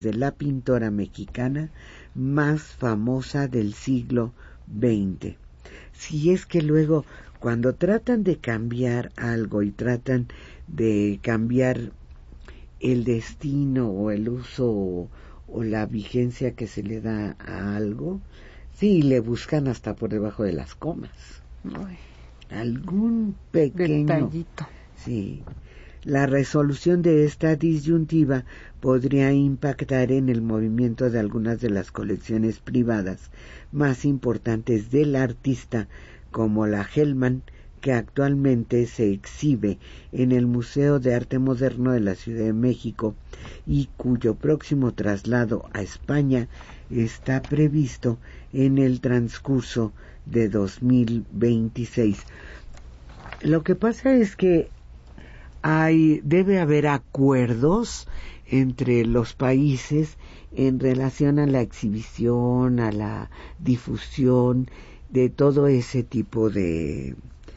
de la pintora mexicana más famosa del siglo XX. Si es que luego, cuando tratan de cambiar algo y tratan de cambiar el destino o el uso o la vigencia que se le da a algo, sí, le buscan hasta por debajo de las comas. Ay, algún pequeño detallito. Sí. La resolución de esta disyuntiva podría impactar en el movimiento de algunas de las colecciones privadas más importantes del artista, como la Hellman, que actualmente se exhibe en el Museo de Arte Moderno de la Ciudad de México y cuyo próximo traslado a España está previsto en el transcurso de 2026. Lo que pasa es que debe haber acuerdos entre los países en relación a la exhibición, a la difusión de todo ese tipo de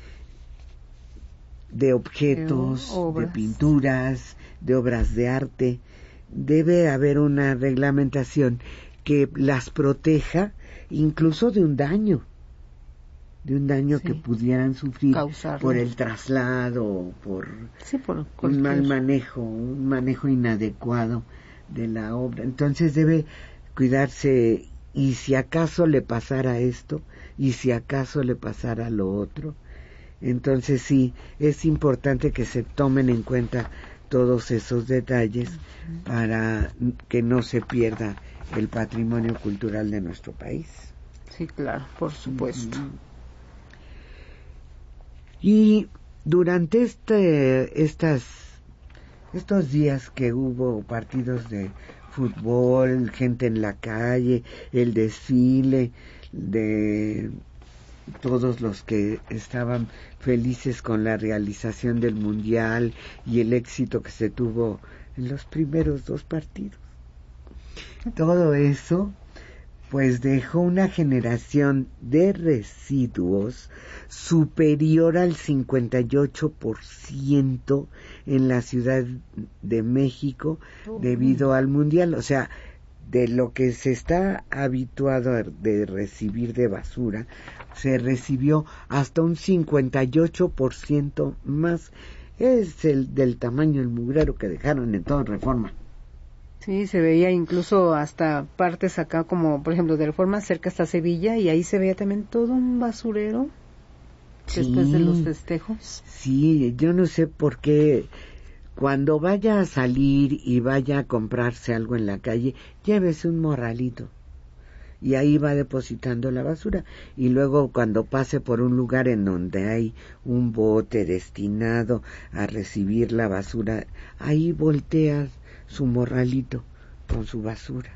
objetos, de pinturas, de obras de arte. Debe haber una reglamentación que las proteja incluso de un daño que pudieran sufrir por el traslado, por un mal manejo, un manejo inadecuado de la obra. Entonces debe cuidarse, y si acaso le pasara esto, y si acaso le pasara lo otro. Entonces sí, es importante que se tomen en cuenta todos esos detalles para que no se pierda el patrimonio cultural de nuestro país. Sí, claro, por supuesto. Y durante estos días que hubo partidos de fútbol, gente en la calle, el desfile de todos los que estaban felices con la realización del mundial y el éxito que se tuvo en los primeros 2 partidos, todo eso pues dejó una generación de residuos superior al 58% en la Ciudad de México debido al Mundial. O sea, de lo que se está habituado de recibir de basura, se recibió hasta un 58% más. Es el del tamaño del mugrero que dejaron en toda Reforma. Sí, se veía incluso hasta partes acá, como por ejemplo de Reforma, cerca hasta Sevilla, y ahí se veía también todo un basurero después de los festejos. Sí, yo no sé por qué cuando vaya a salir y vaya a comprarse algo en la calle, llévese un morralito y ahí va depositando la basura, y luego cuando pase por un lugar en donde hay un bote destinado a recibir la basura, ahí voltea su morralito con su basura.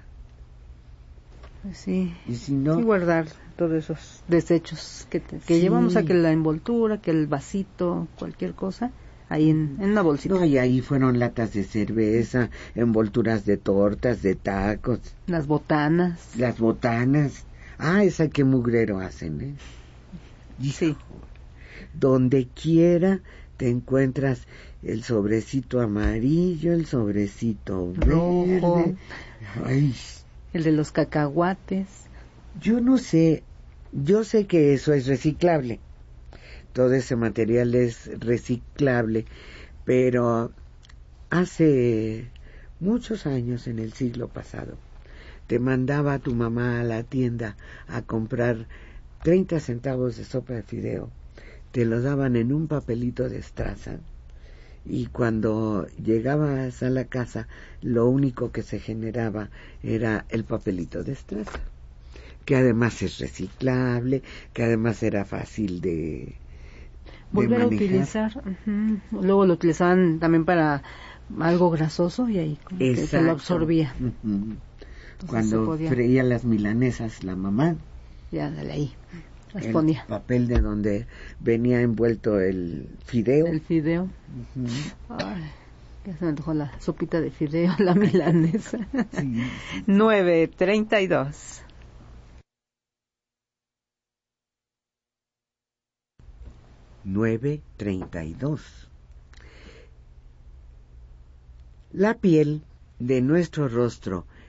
Sí, y si no, sí, guardar todos esos desechos que llevamos, a que la envoltura, que el vasito, cualquier cosa, ahí en una bolsita. No, y ahí fueron latas de cerveza, envolturas de tortas, de tacos. Las botanas. Esa que mugrero hacen, ¿eh? Sí. Donde quiera te encuentras el sobrecito amarillo, el sobrecito rojo, verde. Ay. El de los cacahuates. Yo no sé, yo sé que eso es reciclable. Todo ese material es reciclable, pero hace muchos años, en el siglo pasado, te mandaba a tu mamá a la tienda a comprar 30 centavos de sopa de fideo, te lo daban en un papelito de estraza, y cuando llegabas a la casa lo único que se generaba era el papelito de estraza, que además es reciclable, que además era fácil de volver a utilizar. Luego lo utilizaban también para algo grasoso y ahí como que se lo absorbía. Cuando freía las milanesas la mamá, ya dale ahí, respondía. El papel de donde venía envuelto el fideo. El fideo. Ay, ya se me antojó la sopita de fideo, la milanesa. Sí. 9:32. La piel de nuestro rostro